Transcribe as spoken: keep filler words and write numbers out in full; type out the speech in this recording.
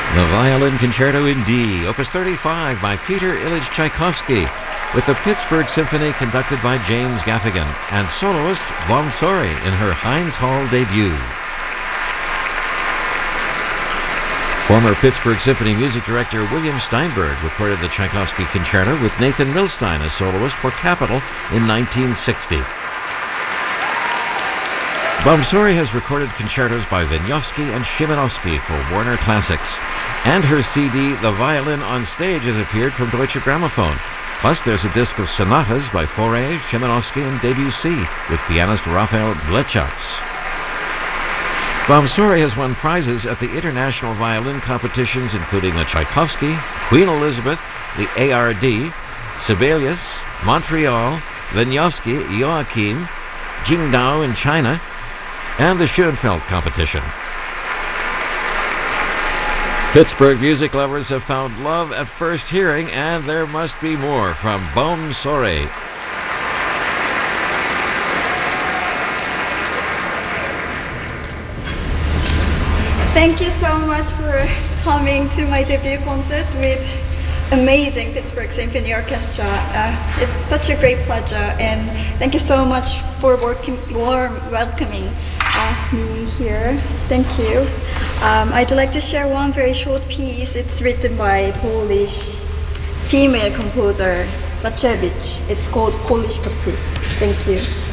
The Violin Concerto in D, Opus thirty-five by Peter Ilyich Tchaikovsky, with the Pittsburgh Symphony conducted by James Gaffigan and soloist Bomsori in her Heinz Hall debut. Former Pittsburgh Symphony music director William Steinberg recorded the Tchaikovsky Concerto with Nathan Milstein as soloist for Capitol in nineteen sixty. Bomsori has recorded concertos by Wieniawski and Szymanowski for Warner Classics, and her C D The Violin on Stage has appeared from Deutsche Grammophon. Plus, there's a disc of sonatas by Fauré, Szymanowski, and Debussy with pianist Raphael Blechatz. Bomsori has won prizes at the international violin competitions including the Tchaikovsky, Queen Elizabeth, the A R D, Sibelius, Montreal, Wieniawski, Joachim, Qingdao in China, and the Schoenfeld competition. Pittsburgh music lovers have found love at first hearing, and there must be more from Bomsori. Thank you so much for coming to my debut concert with amazing Pittsburgh Symphony Orchestra. Uh, it's such a great pleasure, and thank you so much for working, warm welcoming uh, me here. Thank you. Um, I'd like to share one very short piece. It's written by Polish female composer Bacevich. It's called Polish Caprice. Thank you.